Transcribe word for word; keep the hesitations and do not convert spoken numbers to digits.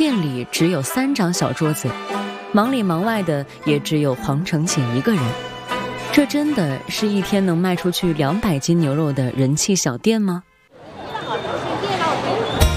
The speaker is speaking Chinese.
店里只有三张小桌子，忙里忙外的也只有黄承锦一个人。这真的是一天能卖出去两百斤牛肉的人气小店吗？